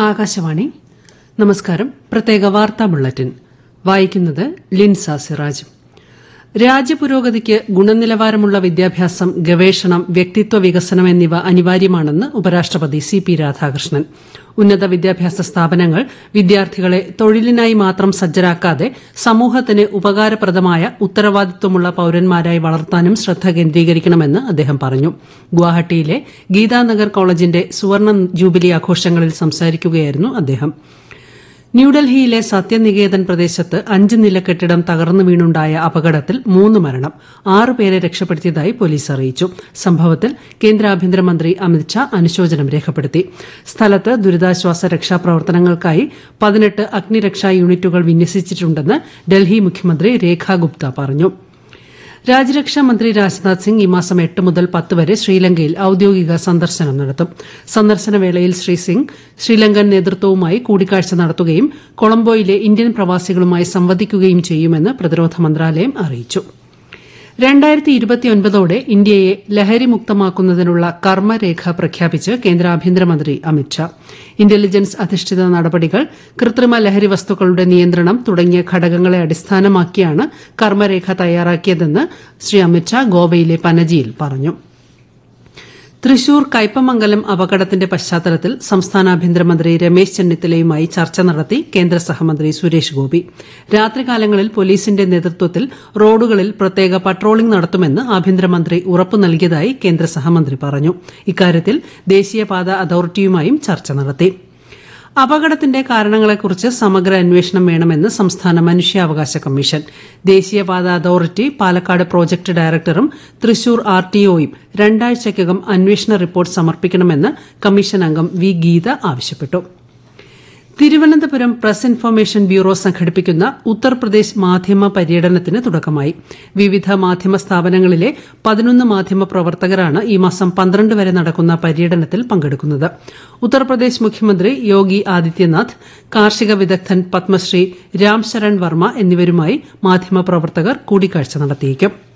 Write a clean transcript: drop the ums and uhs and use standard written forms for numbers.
ആകാശവാണി. നമസ്കാരം. പ്രത്യേക വാർത്താ ബുള്ളറ്റിൻ വായിക്കുന്നത് ലിൻസ സിറാജ്. രാജ്യപുരോഗതിക്ക് ഗുണനിലവാരമുള്ള വിദ്യാഭ്യാസം, ഗവേഷണം, വ്യക്തിത്വ വികസനം എന്നിവ അനിവാര്യമാണെന്ന് ഉപരാഷ്ട്രപതി CP രാധാകൃഷ്ണൻ. ഉന്നത വിദ്യാഭ്യാസ സ്ഥാപനങ്ങൾ വിദ്യാർത്ഥികളെ തൊഴിലിനായി മാത്രം സജ്ജരാക്കാതെ സമൂഹത്തിന് ഉപകാരപ്രദമായ ഉത്തരവാദിത്വമുള്ള പൌരന്മാരായി വളർത്താനും ശ്രദ്ധ കേന്ദ്രീകരിക്കണമെന്ന് അദ്ദേഹം പറഞ്ഞു. ഗുവാഹട്ടിയിലെ ഗീതാനഗർ കോളേജിന്റെ സുവർണ ജൂബിലി ആഘോഷങ്ങളിൽ സംസാരിക്കുകയായിരുന്നു അദ്ദേഹം. ന്യൂഡൽഹിയിലെ സത്യനികേതൻ പ്രദേശത്ത് 5 നില കെട്ടിടം തകർന്നു വീണുണ്ടായ അപകടത്തിൽ 3 മരണം, 6 പേരെ രക്ഷപ്പെടുത്തിയതായി പോലീസ് അറിയിച്ചു. സംഭവത്തിൽ കേന്ദ്ര ആഭ്യന്തരമന്ത്രി അമിത്ഷാ അനുശോചനം രേഖപ്പെടുത്തി. സ്ഥലത്ത് ദുരിതാശ്വാസ രക്ഷാപ്രവർത്തനങ്ങൾക്കായി 18 അഗ്നിരക്ഷാ യൂണിറ്റുകൾ വിന്യസിച്ചിട്ടുണ്ടെന്ന് ഡൽഹി മുഖ്യമന്ത്രി രേഖ ഗുപ്ത പറഞ്ഞു. രാജ്യരക്ഷാമന്ത്രി രാജ്നാഥ് സിംഗ് ഈ മാസം 8 മുതൽ 10 വരെ ശ്രീലങ്കയിൽ ഔദ്യോഗിക സന്ദർശനം നടത്തും. സന്ദർശനവേളയിൽ ശ്രീ സിംഗ് ശ്രീലങ്കൻ നേതൃത്വവുമായി കൂടിക്കാഴ്ച നടത്തുകയും കൊളംബോയിലെ ഇന്ത്യൻ പ്രവാസികളുമായി സംവദിക്കുകയും ചെയ്യുമെന്ന് പ്രതിരോധ മന്ത്രാലയം അറിയിച്ചു. 2029ഓടെ ഇന്ത്യയെ ലഹരിമുക്തമാക്കുന്നതിനുള്ള കർമ്മരേഖ പ്രഖ്യാപിച്ച് കേന്ദ്ര ആഭ്യന്തരമന്ത്രി അമിത്ഷാ. ഇന്റലിജൻസ് അധിഷ്ഠിത നടപടികൾ, കൃത്രിമ ലഹരി വസ്തുക്കളുടെ നിയന്ത്രണം തുടങ്ങിയ ഘടകങ്ങളെ അടിസ്ഥാനമാക്കിയാണ് കർമ്മരേഖ തയ്യാറാക്കിയതെന്ന് ശ്രീ അമിത്ഷാ ഗോവയിലെ പനജിയിൽ പറഞ്ഞു. തൃശൂർ കയ്പമംഗലം അപകടത്തിന്റെ പശ്ചാത്തലത്തിൽ സംസ്ഥാന ആഭ്യന്തരമന്ത്രി രമേശ് ചെന്നിത്തലയുമായി ചർച്ച നടത്തി കേന്ദ്ര സഹമന്ത്രി സുരേഷ് ഗോപി. രാത്രികാലങ്ങളിൽ പോലീസിന്റെ നേതൃത്വത്തിൽ റോഡുകളിൽ പ്രത്യേക പട്രോളിംഗ് നടത്തുമെന്ന് ആഭ്യന്തരമന്ത്രി ഉറപ്പു നൽകിയതായി കേന്ദ്ര സഹമന്ത്രി പറഞ്ഞു. ഇക്കാര്യത്തിൽ ദേശീയപാത അതോറിറ്റിയുമായും ചർച്ച നടത്തി. അപകടത്തിന്റെ കാരണങ്ങളെക്കുറിച്ച് സമഗ്ര അന്വേഷണം വേണമെന്ന് സംസ്ഥാന മനുഷ്യാവകാശ കമ്മീഷൻ. ദേശീയപാത അതോറിറ്റി പാലക്കാട് പ്രോജക്ട് ഡയറക്ടറും തൃശൂർ RTOയും 2 ആഴ്ചയ്ക്കകം അന്വേഷണ റിപ്പോർട്ട് സമർപ്പിക്കണമെന്ന് കമ്മീഷൻ അംഗം വി ഗീത ആവശ്യപ്പെട്ടു. തിരുവനന്തപുരം പ്രസ് ഇൻഫർമേഷൻ ബ്യൂറോ സംഘടിപ്പിക്കുന്ന ഉത്തർപ്രദേശ് മാധ്യമ പര്യടനത്തിന് തുടക്കമായി. വിവിധ മാധ്യമ സ്ഥാപനങ്ങളിലെ 11 മാധ്യമ പ്രവർത്തകരാണ് ഈ മാസം 12 വരെ നടക്കുന്ന പര്യടനത്തിൽ പങ്കെടുക്കുന്നത്. ഉത്തർപ്രദേശ് മുഖ്യമന്ത്രി യോഗി ആദിത്യനാഥ്, കാർഷിക വിദഗ്ധൻ പത്മശ്രീ രാം ശരൺ വർമ്മ എന്നിവരുമായി മാധ്യമപ്രവർത്തകർ കൂടിക്കാഴ്ച നടത്തിയേക്കും.